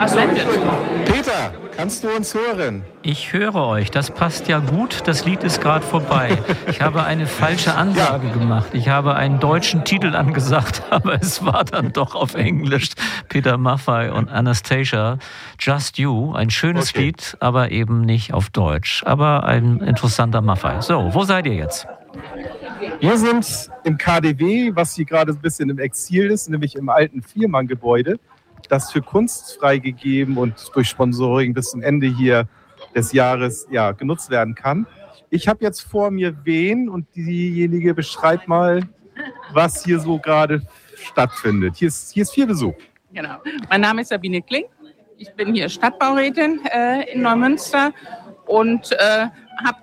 Peter, kannst du uns hören? Ich höre euch, das passt ja gut, das Lied ist gerade vorbei. Ich habe eine falsche Ansage gemacht. Ich habe einen deutschen Titel angesagt, aber es war dann doch auf Englisch. Peter Maffay und Anastasia, Just You, ein schönes Lied, aber eben nicht auf Deutsch. Aber ein interessanter Maffay. So, wo seid ihr jetzt? Wir sind im KaDeWe, was hier gerade ein bisschen im Exil ist, nämlich im alten Viermann-Gebäude, das für Kunst freigegeben und durch Sponsoring bis zum Ende hier des Jahres genutzt werden kann. Ich habe jetzt vor mir wen und diejenige beschreibt mal, was hier so gerade stattfindet. Hier ist viel Besuch. Genau. Mein Name ist Sabine Klink. Ich bin hier Stadtbaurätin in Neumünster und habe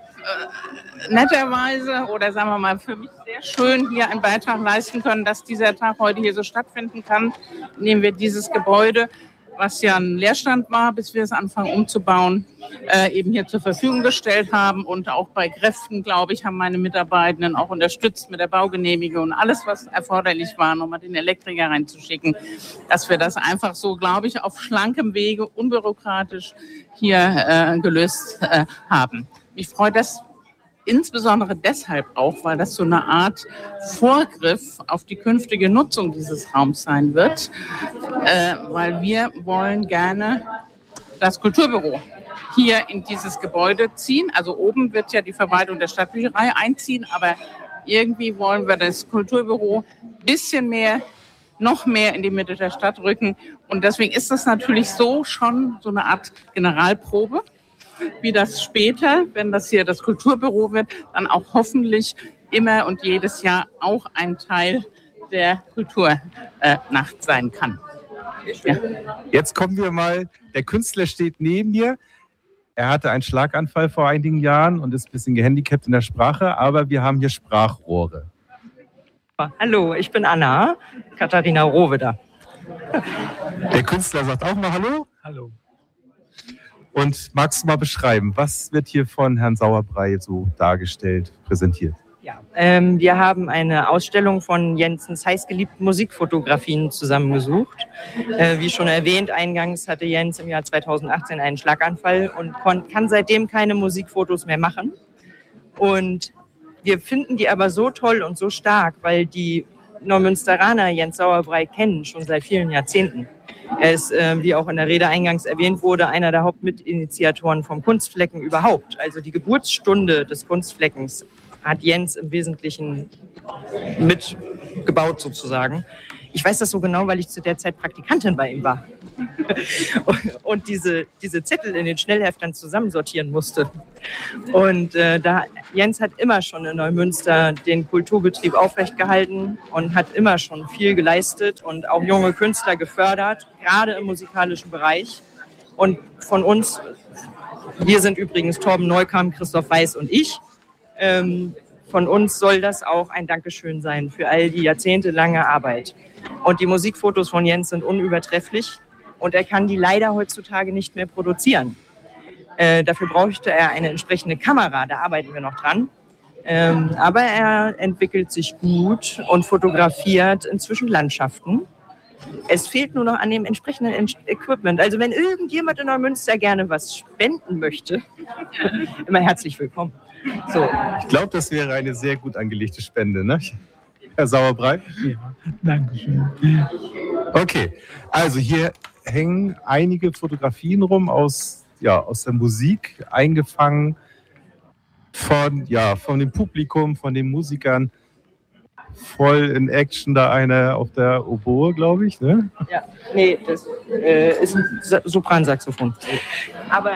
netterweise oder sagen wir mal für mich sehr schön hier einen Beitrag leisten können, dass dieser Tag heute hier so stattfinden kann, indem wir dieses Gebäude, was ja ein Leerstand war, bis wir es anfangen umzubauen, eben hier zur Verfügung gestellt haben und auch bei Kräften, glaube ich, haben meine Mitarbeitenden auch unterstützt mit der Baugenehmigung und alles, was erforderlich war, nochmal den Elektriker reinzuschicken, dass wir das einfach so, glaube ich, auf schlankem Wege, unbürokratisch hier gelöst haben. Mich freut das insbesondere deshalb auch, weil das so eine Art Vorgriff auf die künftige Nutzung dieses Raums sein wird, weil wir wollen gerne das Kulturbüro hier in dieses Gebäude ziehen. Also oben wird ja die Verwaltung der Stadtbücherei einziehen, aber irgendwie wollen wir das Kulturbüro ein bisschen mehr, noch mehr in die Mitte der Stadt rücken. Und deswegen ist das natürlich so schon so eine Art Generalprobe, wie das später, wenn das hier das Kulturbüro wird, dann auch hoffentlich immer und jedes Jahr auch ein Teil der Kulturnacht sein kann. Ja. Jetzt kommen wir mal, der Künstler steht neben mir. Er hatte einen Schlaganfall vor einigen Jahren und ist ein bisschen gehandicapt in der Sprache, aber wir haben hier Sprachrohre. Hallo, ich bin Anna, Katharina Rohweder. Der Künstler sagt auch mal Hallo. Hallo. Und magst du mal beschreiben, was wird hier von Herrn Sauerbrei so dargestellt, präsentiert? Ja, wir haben eine Ausstellung von Jensens heißgeliebten Musikfotografien zusammengesucht. Wie schon erwähnt, eingangs hatte Jens im Jahr 2018 einen Schlaganfall und kann seitdem keine Musikfotos mehr machen. Und wir finden die aber so toll und so stark, weil die Neumünsteraner Jens Sauerbrei kennen, schon seit vielen Jahrzehnten. Er ist, wie auch in der Rede eingangs erwähnt wurde, einer der Hauptmitinitiatoren vom Kunstflecken überhaupt. Also die Geburtsstunde des Kunstfleckens hat Jens im Wesentlichen mitgebaut sozusagen. Ich weiß das so genau, weil ich zu der Zeit Praktikantin bei ihm war und diese Zettel in den Schnellheftern zusammensortieren musste. Und Jens hat immer schon in Neumünster den Kulturbetrieb aufrechtgehalten und hat immer schon viel geleistet und auch junge Künstler gefördert, gerade im musikalischen Bereich. Und von uns, wir sind übrigens Torben Neukamp, Christoph Weiß und ich, von uns soll das auch ein Dankeschön sein für all die jahrzehntelange Arbeit. Und die Musikfotos von Jens sind unübertrefflich und er kann die leider heutzutage nicht mehr produzieren. Dafür bräuchte er eine entsprechende Kamera, da arbeiten wir noch dran. Aber er entwickelt sich gut und fotografiert inzwischen Landschaften. Es fehlt nur noch an dem entsprechenden Equipment. Also wenn irgendjemand in Neumünster gerne was spenden möchte, immer herzlich willkommen. So. Ich glaube, das wäre eine sehr gut angelegte Spende, ne? Herr Sauerbrei? Ja, danke schön. Okay, also hier hängen einige Fotografien rum aus der Musik, eingefangen von dem Publikum, von den Musikern. Voll in Action da einer auf der Oboe, glaube ich, ne? Ja, nee, das ist ein Sopransaxophon. Aber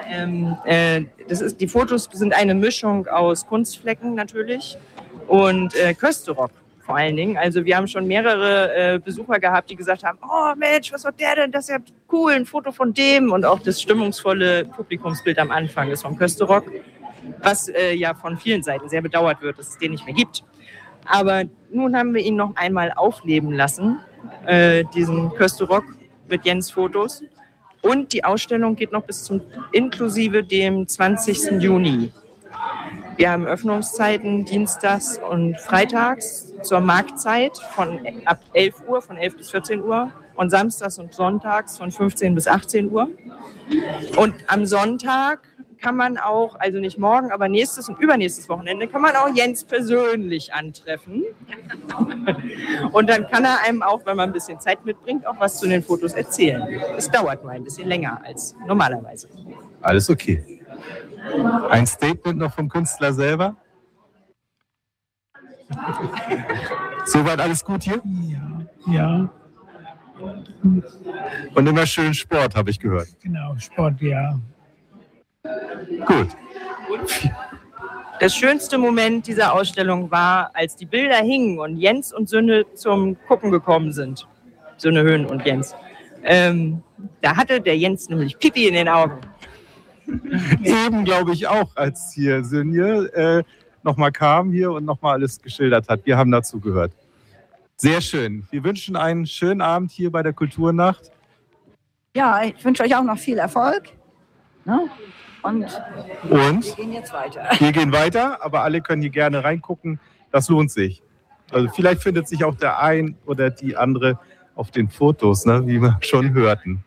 die Fotos sind eine Mischung aus Kunstflecken natürlich und Kösterock vor allen Dingen. Also wir haben schon mehrere Besucher gehabt, die gesagt haben, oh Mensch, was war der denn? Das ist ja cool, ein Foto von dem. Und auch das stimmungsvolle Publikumsbild am Anfang ist vom Kösterock, was ja von vielen Seiten sehr bedauert wird, dass es den nicht mehr gibt. Aber nun haben wir ihn noch einmal aufleben lassen, diesen Kösterock mit Jens Fotos. Und die Ausstellung geht noch bis zum inklusive dem 20. Juni. Wir haben Öffnungszeiten dienstags und freitags zur Marktzeit ab 11 Uhr, von 11 bis 14 Uhr und samstags und sonntags von 15 bis 18 Uhr. Und am Sonntag kann man auch, also nicht morgen, aber nächstes und übernächstes Wochenende, kann man auch Jens persönlich antreffen. Und dann kann er einem auch, wenn man ein bisschen Zeit mitbringt, auch was zu den Fotos erzählen. Es dauert nur ein bisschen länger als normalerweise. Alles okay. Ein Statement noch vom Künstler selber? Soweit alles gut hier? Ja, Und immer schön Sport, habe ich gehört. genau, Sport, ja. Gut. Der schönste Moment dieser Ausstellung war, als die Bilder hingen und Jens und Sünne zum Gucken gekommen sind. Sünne Höhn und Jens. Da hatte der Jens nämlich Pipi in den Augen. Eben, glaube ich, auch, als hier Sönje nochmal kam hier und nochmal alles geschildert hat. Wir haben dazu gehört. Sehr schön. Wir wünschen einen schönen Abend hier bei der Kulturnacht. Ja, ich wünsche euch auch noch viel Erfolg. Ne? Und wir gehen jetzt weiter. Wir gehen weiter, aber alle können hier gerne reingucken. Das lohnt sich. Also vielleicht findet sich auch der ein oder die andere auf den Fotos, ne, wie wir schon hörten.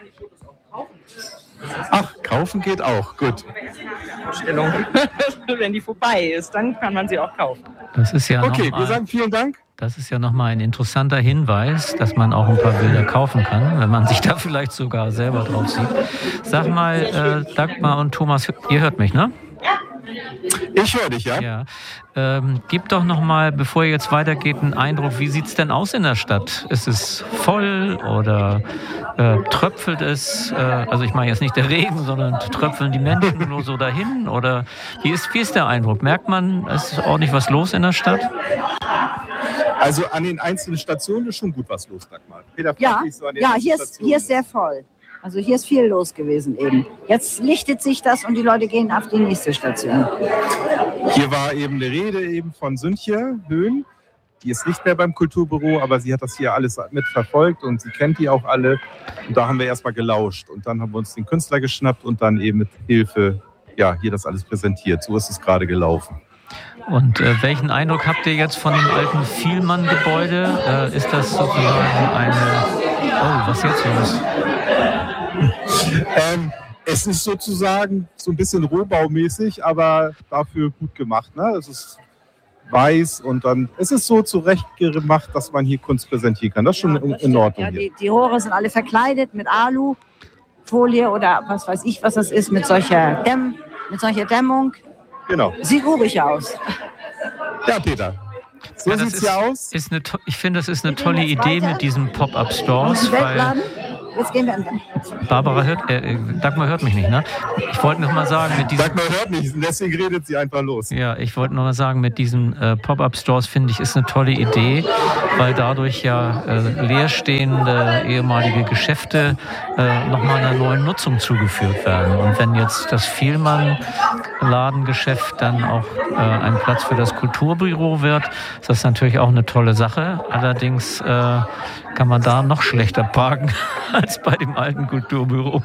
Ach, kaufen geht auch. Gut. Ausstellung. Wenn die vorbei ist, dann kann man sie auch kaufen. Das ist ja Okay, noch wir sagen vielen Dank. Das ist ja nochmal ein interessanter Hinweis, dass man auch ein paar Bilder kaufen kann, wenn man sich da vielleicht sogar selber drauf sieht. Sag mal, Dagmar und Thomas, ihr hört mich, ne? Ich höre dich, ja? Ja. Gib doch nochmal, bevor ihr jetzt weitergeht, einen Eindruck, wie sieht es denn aus in der Stadt? Ist es voll oder tröpfelt es? Also ich meine jetzt nicht der Regen, sondern tröpfeln die Menschen nur so dahin? Oder wie ist der Eindruck? Merkt man, es ist ordentlich was los in der Stadt? Also an den einzelnen Stationen ist schon gut was los, Dagmar. Peter, Ja, frag dich so an den ja, einzelnen hier ist sehr voll. Also hier ist viel los gewesen eben. Jetzt lichtet sich das und die Leute gehen auf die nächste Station. Hier war eben eine Rede eben von Sünje Höhn. Die ist nicht mehr beim Kulturbüro, aber sie hat das hier alles mitverfolgt und sie kennt die auch alle. Und da haben wir erstmal gelauscht und dann haben wir uns den Künstler geschnappt und dann eben mit Hilfe hier das alles präsentiert. So ist es gerade gelaufen. Und welchen Eindruck habt ihr jetzt von dem alten Vielmann-Gebäude? Ist das sozusagen eine... Oh, was ist jetzt los? Es ist sozusagen so ein bisschen rohbaumäßig, aber dafür gut gemacht. Ne? Es ist weiß und dann es ist so zurecht gemacht, dass man hier Kunst präsentieren kann. Das ist schon in Ordnung. Ja, die Rohre sind alle verkleidet mit Alufolie oder was weiß ich, was das ist, mit solcher Dämmung. Genau. Sieht urig aus. Ja, Peter. So sieht es ja aus. Ich finde, das ist eine tolle Idee mit diesen Pop-Up-Stores. Jetzt gehen wir Dagmar hört mich nicht, ne? Ich wollte noch mal sagen, mit diesen... Dagmar hört nicht, deswegen redet sie einfach los. Ja, ich wollte noch mal sagen, mit diesen Pop-Up-Stores finde ich, ist eine tolle Idee, weil dadurch ja leerstehende ehemalige Geschäfte noch mal einer neuen Nutzung zugeführt werden. Und wenn jetzt das Vielmann-Ladengeschäft dann auch ein Platz für das Kulturbüro wird, ist das natürlich auch eine tolle Sache. Allerdings kann man da noch schlechter parken als bei dem alten Kulturbüro.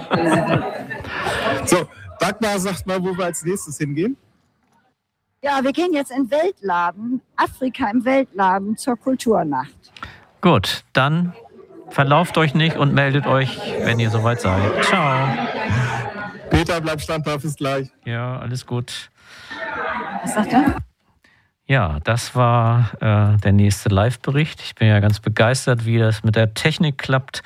So, Dagmar, sagt mal, wo wir als nächstes hingehen. Ja, wir gehen jetzt in den Weltladen, Afrika im Weltladen zur Kulturnacht. Gut, dann verlauft euch nicht und meldet euch, wenn ihr soweit seid. Ciao. Peter, bleib standhaft, bis gleich. Ja, alles gut. Was sagt er? Ja, das war der nächste Live-Bericht. Ich bin ja ganz begeistert, wie das mit der Technik klappt.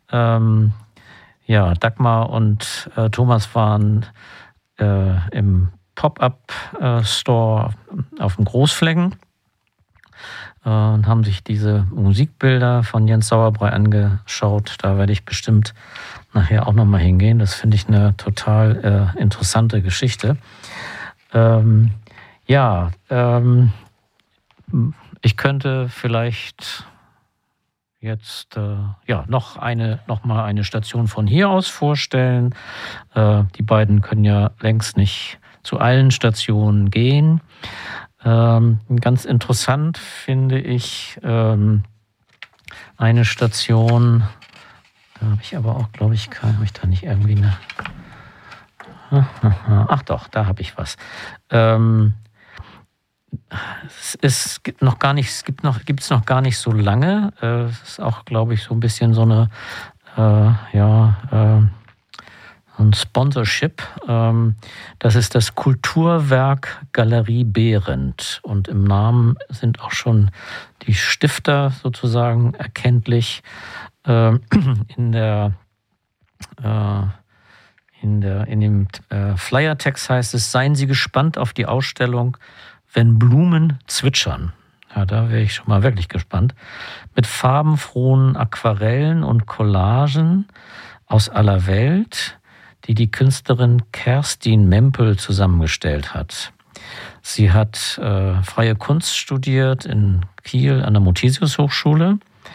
Dagmar und Thomas waren im Pop-Up-Store auf dem Großflecken und haben sich diese Musikbilder von Jens Sauerbrei angeschaut. Da werde ich bestimmt nachher auch nochmal hingehen. Das finde ich eine total interessante Geschichte. Ich könnte vielleicht jetzt noch mal eine Station von hier aus vorstellen. Die beiden können ja längst nicht zu allen Stationen gehen. Ganz interessant finde ich eine Station, da habe ich aber auch, glaube ich, habe ich da nicht irgendwie eine... Ach doch, da habe ich was. es gibt noch gar nicht so lange. Es ist auch, glaube ich, so ein bisschen so eine ein Sponsorship. Das ist das Kulturwerk Galerie Behrendt. Und im Namen sind auch schon die Stifter sozusagen erkenntlich. In dem Flyertext heißt es: Seien Sie gespannt auf die Ausstellung Wenn Blumen zwitschern. Ja, da wäre ich schon mal wirklich gespannt. Mit farbenfrohen Aquarellen und Collagen aus aller Welt, die die Künstlerin Kerstin Mempel zusammengestellt hat. Sie hat freie Kunst studiert in Kiel an der Muthesius-Hochschule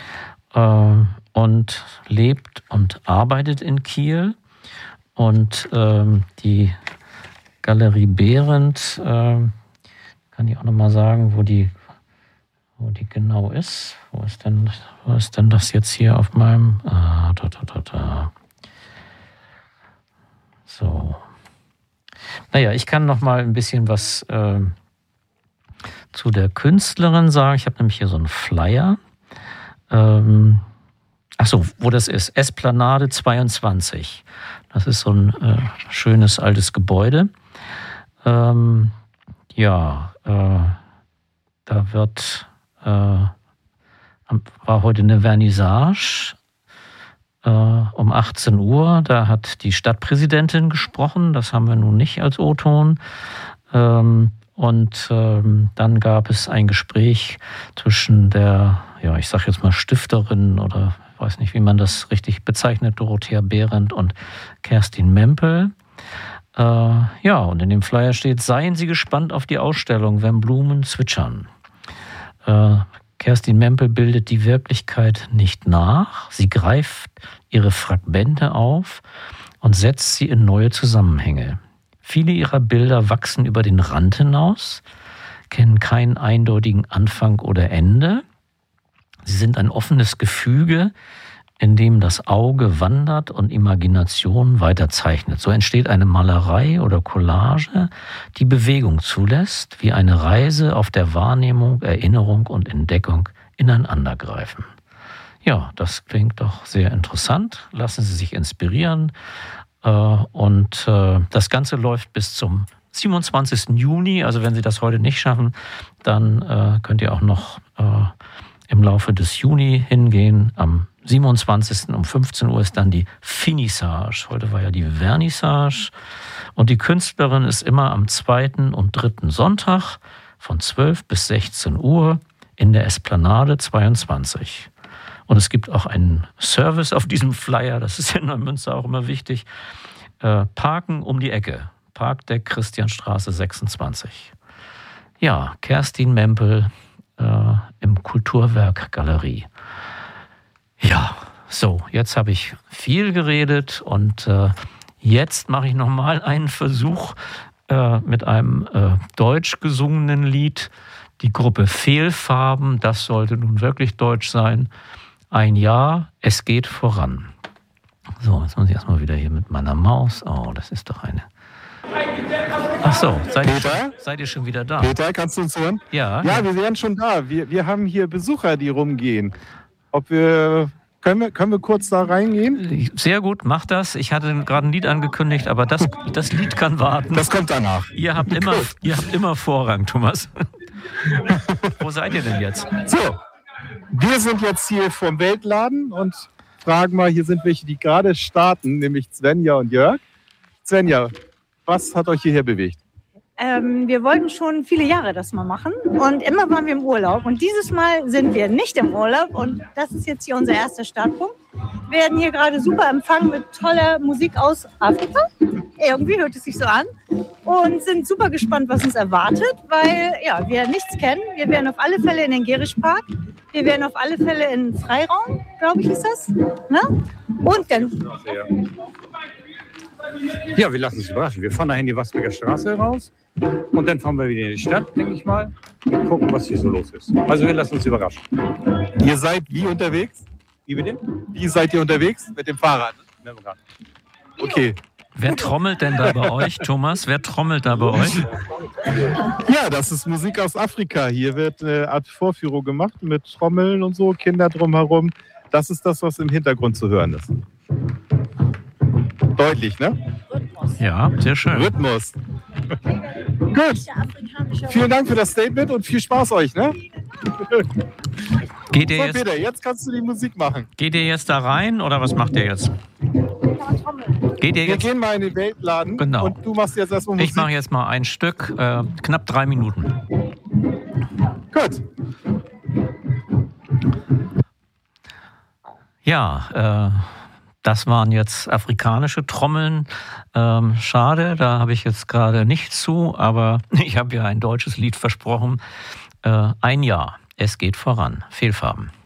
und lebt und arbeitet in Kiel. Und die Galerie Behrendt, kann ich auch nochmal sagen, wo die genau ist. Wo ist denn das jetzt hier auf meinem... So. Naja, ich kann noch mal ein bisschen was zu der Künstlerin sagen. Ich habe nämlich hier so einen Flyer. Wo das ist. Esplanade 22. Das ist so ein schönes altes Gebäude. Da war heute eine Vernissage um 18 Uhr. Da hat die Stadtpräsidentin gesprochen. Das haben wir nun nicht als O-Ton. Dann gab es ein Gespräch zwischen der, ich sage jetzt mal Stifterin oder ich weiß nicht, wie man das richtig bezeichnet, Dorothea Behrendt und Kerstin Mempel. Und in dem Flyer steht: Seien Sie gespannt auf die Ausstellung Wenn Blumen zwitschern. Kerstin Mempel bildet die Wirklichkeit nicht nach. Sie greift ihre Fragmente auf und setzt sie in neue Zusammenhänge. Viele ihrer Bilder wachsen über den Rand hinaus, kennen keinen eindeutigen Anfang oder Ende. Sie sind ein offenes Gefüge, in dem das Auge wandert und Imagination weiterzeichnet. So entsteht eine Malerei oder Collage, die Bewegung zulässt, wie eine Reise, auf der Wahrnehmung, Erinnerung und Entdeckung ineinandergreifen. Ja, das klingt doch sehr interessant. Lassen Sie sich inspirieren. Das Ganze läuft bis zum 27. Juni. Also wenn Sie das heute nicht schaffen, dann könnt ihr auch noch im Laufe des Juni hingehen. Am 27. um 15 Uhr ist dann die Finissage. Heute war ja die Vernissage. Und die Künstlerin ist immer am 2. und 3. Sonntag von 12 bis 16 Uhr in der Esplanade 22. Und es gibt auch einen Service auf diesem Flyer, das ist in Neumünster auch immer wichtig. Parken um die Ecke. Parkdeck Christianstraße 26. Ja, Kerstin Mempel im Kulturwerk Galerie. Ja, so, jetzt habe ich viel geredet und jetzt mache ich nochmal einen Versuch mit einem deutsch gesungenen Lied. Die Gruppe Fehlfarben, das sollte nun wirklich deutsch sein. Ein Jahr, es geht voran. So, jetzt muss ich erstmal wieder hier mit meiner Maus. Oh, das ist doch eine... Ach so, seid ihr schon wieder da? Peter, kannst du uns hören? Ja. Ja, wir wären schon da. Wir haben hier Besucher, die rumgehen. Können wir kurz da reingehen? Sehr gut, mach das. Ich hatte gerade ein Lied angekündigt, aber das Lied kann warten. Das kommt danach. Ihr habt immer Vorrang, Thomas. Wo seid ihr denn jetzt? So, wir sind jetzt hier vom Weltladen und fragen mal, hier sind welche, die gerade starten, nämlich Svenja und Jörg. Svenja, was hat euch hierher bewegt? Wir wollten schon viele Jahre das mal machen und immer waren wir im Urlaub. Und dieses Mal sind wir nicht im Urlaub und das ist jetzt hier unser erster Startpunkt. Wir werden hier gerade super empfangen mit toller Musik aus Afrika. Irgendwie hört es sich so an. Und sind super gespannt, was uns erwartet, weil wir nichts kennen. Wir werden auf alle Fälle in den Gerischpark. Wir werden auf alle Fälle in Freiraum, glaube ich, ist das. Ne? Und dann... Ja, wir lassen uns überraschen. Wir fahren dahin die Wasberger Straße raus und dann fahren wir wieder in die Stadt, denke ich mal, und gucken, was hier so los ist. Also wir lassen uns überraschen. Ihr seid wie unterwegs? Wie bitte? Wie seid ihr unterwegs? Mit dem Fahrrad? Mit dem Rad. Okay. Wer trommelt denn da bei euch, Thomas? Wer trommelt da bei euch? Ja, das ist Musik aus Afrika. Hier wird eine Art Vorführung gemacht mit Trommeln und so, Kinder drumherum. Das ist das, was im Hintergrund zu hören ist. Deutlich, ne? Ja, sehr schön. Rhythmus. Gut. Vielen Dank für das Statement und viel Spaß euch, ne? Geht ihr So, jetzt, Peter, jetzt kannst du die Musik machen. geht ihr jetzt da rein oder was macht ihr jetzt? Geht ihr Wir jetzt? gehen mal in den Weltladen Genau. und du machst jetzt erstmal Musik. Ich mache jetzt mal ein Stück, knapp 3 Minuten. Gut. Ja, das waren jetzt afrikanische Trommeln. Schade, da habe ich jetzt gerade nichts zu, aber ich habe ja ein deutsches Lied versprochen. Ein Jahr, es geht voran. Fehlfarben.